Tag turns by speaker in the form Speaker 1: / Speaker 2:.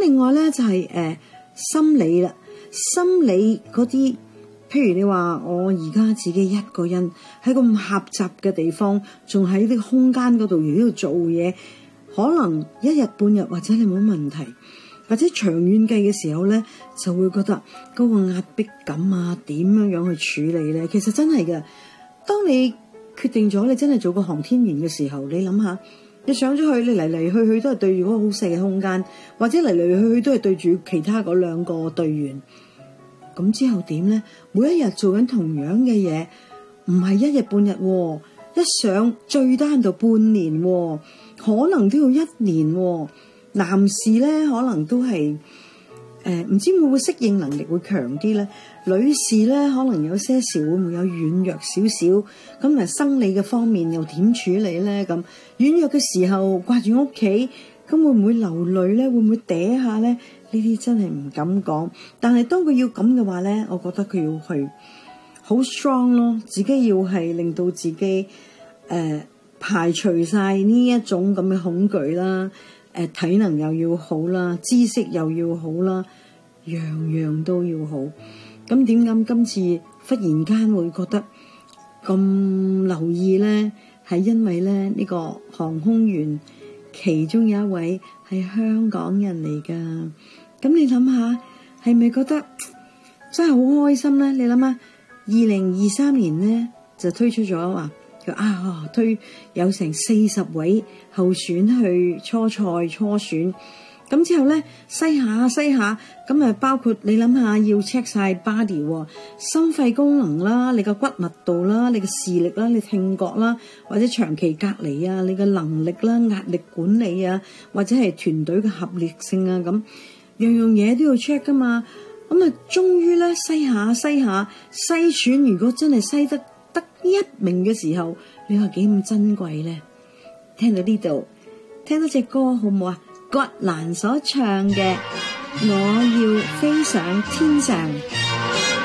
Speaker 1: 另外咧就係心理啦，心理嗰啲，譬如你話我而家自己一個人喺咁狹窄嘅地方，仲喺啲空間嗰度喺度做嘢，可能一日半日或者你冇問題，或者長遠計嘅時候咧，就會覺得嗰個壓迫感啊，點樣去處理咧？其實真係嘅，當你決定咗你真係做個航天員嘅時候，你諗下，你上咗去，你嚟嚟去去都係對住嗰個好細嘅空間，或者嚟嚟去去都係對住其他嗰兩個隊員。咁之後點咧？每一日做緊同樣嘅嘢，唔係一日半日喎，一上最低限度半年喎，可能都要1年喎。男士咧可能都係唔知會唔會適應能力會強啲咧？女士咧可能有些時會唔會有軟弱少少？咁生理嘅方面又點處理咧？咁軟弱嘅時候掛住屋企，咁會唔會流淚咧？會唔會嗲下咧？呢啲真係唔敢講。但係當佢要咁嘅話咧，我覺得佢要去好 strong 咯，自己要係令到自己排除晒呢一種咁嘅恐懼啦。體能又要好啦，知識又要好啦，樣樣都要好。咁點解今次忽然間會覺得咁留意呢？係因為咧呢個航空員其中有一位係香港人嚟噶。咁你諗下，係咪覺得真係好開心呢？你諗下，2023年呢就推出咗話推有成40位候選去初賽初選，咁之後咧篩下，咁啊包括你諗下要 check 晒 body，心肺功能啦，你個骨密度啦，你嘅視力啦，你聽覺啦，或者長期隔離啊，你嘅能力啦，壓力管理啊，或者係團隊嘅合力性啊，咁樣樣嘢都要 check 噶嘛。咁啊終於咧篩下篩選，如果真係篩得1名嘅時候，你話幾咁珍貴咧？聽到呢度，聽到隻歌好唔好啊？葛蘭所唱嘅《我要飛上天上》。